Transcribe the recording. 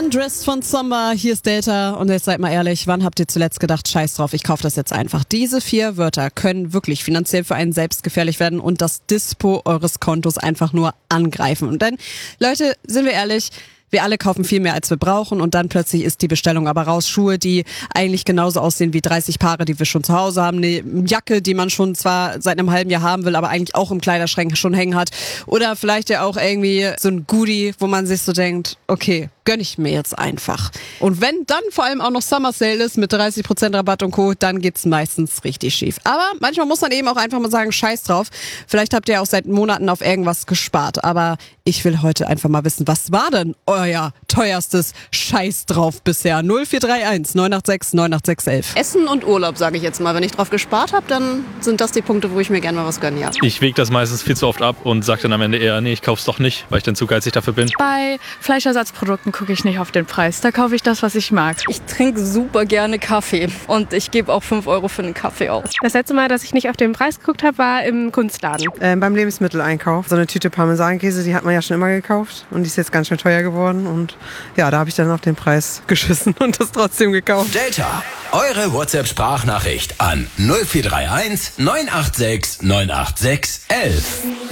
Undressed von Summer, hier ist Delta und jetzt seid mal ehrlich, wann habt ihr zuletzt gedacht, scheiß drauf, ich kaufe das jetzt einfach. Diese 4 Wörter können wirklich finanziell für einen selbst gefährlich werden und das Dispo eures Kontos einfach nur angreifen. Und dann, Leute, sind wir ehrlich, wir alle kaufen viel mehr, als wir brauchen und dann plötzlich ist die Bestellung aber raus. Schuhe, die eigentlich genauso aussehen wie 30 Paare, die wir schon zu Hause haben. Eine Jacke, die man schon zwar seit einem halben Jahr haben will, aber eigentlich auch im Kleiderschrank schon hängen hat. Oder vielleicht ja auch irgendwie so ein Goodie, wo man sich so denkt, okay, gönn ich mir jetzt einfach. Und wenn dann vor allem auch noch Summer Sale ist mit 30% Rabatt und Co., dann geht's meistens richtig schief. Aber manchmal muss man eben auch einfach mal sagen, scheiß drauf. Vielleicht habt ihr auch seit Monaten auf irgendwas gespart. Aber ich will heute einfach mal wissen, was war denn euer teuerstes Scheiß drauf bisher? 0431 986 98611. Essen und Urlaub, sage ich jetzt mal. Wenn ich drauf gespart habe, dann sind das die Punkte, wo ich mir gerne mal was gönne, ja. Ich wege das meistens viel zu oft ab und sage dann am Ende eher, nee, ich kauf's doch nicht, weil ich dann zu geizig dafür bin. Bei Fleischersatzprodukten gucke ich nicht auf den Preis. Da kaufe ich das, was ich mag. Ich trinke super gerne Kaffee und ich gebe auch 5 Euro für einen Kaffee aus. Das letzte Mal, dass ich nicht auf den Preis geguckt habe, war im Kunstladen. Beim Lebensmitteleinkauf. So eine Tüte Parmesankäse, die hat man ja schon immer gekauft und die ist jetzt ganz schön teuer geworden. Und ja, da habe ich dann auf den Preis geschissen und das trotzdem gekauft. Delta, eure WhatsApp-Sprachnachricht an 0431 986 986 11.